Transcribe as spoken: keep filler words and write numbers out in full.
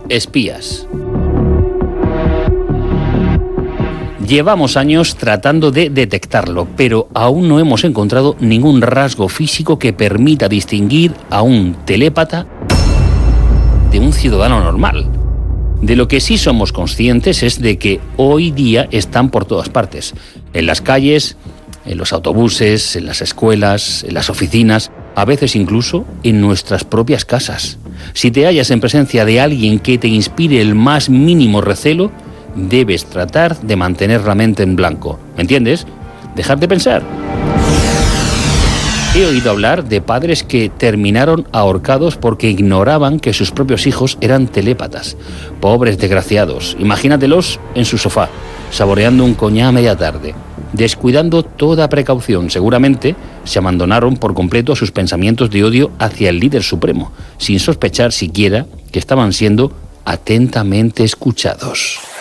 espías. Llevamos años tratando de detectarlo, pero aún no hemos encontrado ningún rasgo físico que permita distinguir a un telépata de un ciudadano normal. De lo que sí somos conscientes es de que hoy día están por todas partes, en las calles, en los autobuses, en las escuelas, en las oficinas, a veces incluso en nuestras propias casas. Si te hallas en presencia de alguien que te inspire el más mínimo recelo, debes tratar de mantener la mente en blanco. ¿Me entiendes? Dejar de pensar. He oído hablar de padres que terminaron ahorcados porque ignoraban que sus propios hijos eran telépatas. Pobres desgraciados. Imagínatelos en su sofá, saboreando un coñac a media tarde. Descuidando toda precaución, seguramente se abandonaron por completo a sus pensamientos de odio hacia el líder supremo, sin sospechar siquiera que estaban siendo atentamente escuchados.